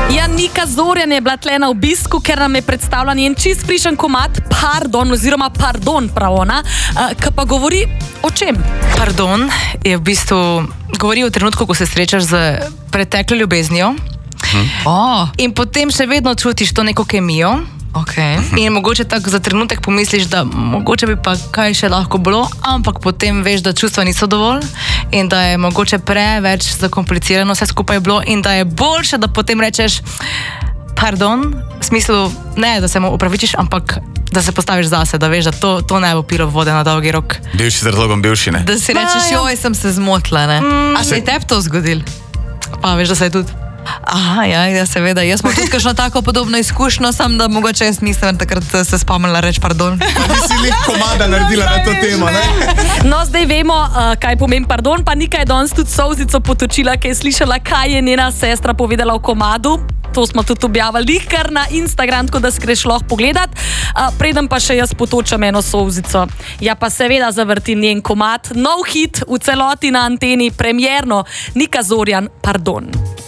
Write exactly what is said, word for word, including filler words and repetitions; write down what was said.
Ja, Nika Zorjan je bila tle na obisku, ker nam je predstavila njen čist frišen komad Pardon oziroma Pardon, prav ona, ki pa govori o čem? Pardon je v bistvu govori o trenutku, ko se srečaš z preteklo ljubeznijo hm. oh. in potem še vedno čutiš to neko kemijo. Okay. In mogoče tako za trenutek pomisliš, da mogoče bi pa kaj še lahko bilo, ampak potem veš, da čustva niso dovolj in da je mogoče preveč zakomplicirano vse skupaj bilo in da je boljše, da potem rečeš pardon, v smislu ne, da se mu upravičiš, ampak da se postaviš zase, da veš, da to, to ne bo pilo vode na dolgi rok. Bivši z razlogom bivši, ne? Da si rečeš, joj, sem se zmotila, ne? Mm. A se je tebi to zgodil? Pa veš, da se je tudi. Aha, ja, ja, seveda. Jaz sem tudi kakšno tako podobno izkušnjo, sem, da mogoče jaz nisem takrat se spomnila reči pardon. Pa nisi lih komada naredila na to temo, ne? No, zdaj vemo, uh, kaj pomeni pardon, pa Nika je danes tudi solzico potočila, kaj je slišala, kaj je njena sestra povedala v komadu. To smo tudi objavili kar na Instagram, tako da skreš lahko pogledat. Uh, preden pa še jaz potočam eno solzico. Ja, pa seveda zavrtim njen komad. Nov hit v celoti na anteni, premierno. Nika Zorjan, Pardon.